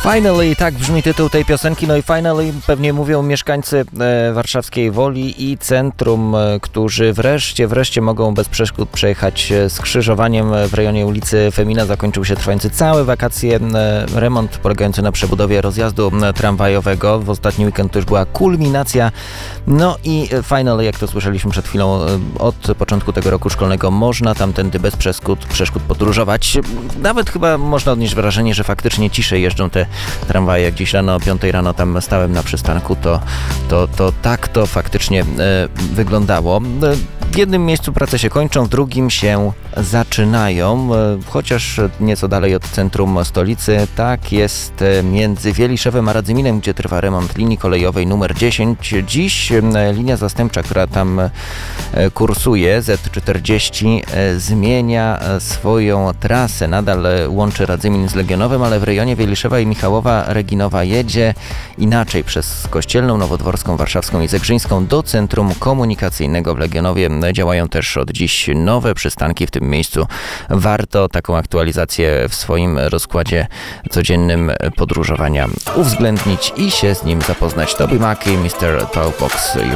Finally, tak brzmi tytuł tej piosenki. No i finally pewnie mówią mieszkańcy warszawskiej Woli i centrum, którzy wreszcie mogą bez przeszkód przejechać skrzyżowaniem w rejonie ulicy Femina. Zakończył się trwający całe wakacje remont polegający na przebudowie rozjazdu tramwajowego. W ostatni weekend to już była kulminacja. No i finally, jak to słyszeliśmy przed chwilą, od początku tego roku szkolnego można tamtędy bez przeszkód podróżować. Nawet chyba można odnieść wrażenie, że faktycznie ciszej jeżdżą te tramwaje. Jak dziś rano o 5 rano tam stałem na przystanku, to tak to faktycznie wyglądało. W jednym miejscu prace się kończą, w drugim się zaczynają, chociaż nieco dalej od centrum stolicy. Tak jest między Wieliszewem a Radzyminem, gdzie trwa remont linii kolejowej numer 10. Dziś linia zastępcza, która tam kursuje, Z40, zmienia swoją trasę. Nadal łączy Radzymin z Legionowem, ale w rejonie Wieliszewa i Michałowa Reginowa jedzie inaczej przez Kościelną, Nowodworską, Warszawską i Zegrzyńską do centrum komunikacyjnego w Legionowie. Działają też od dziś nowe przystanki w tym miejscu. Warto taką aktualizację w swoim rozkładzie codziennym podróżowania uwzględnić i się z nim zapoznać. Toby Mac i Mr. Talkbox już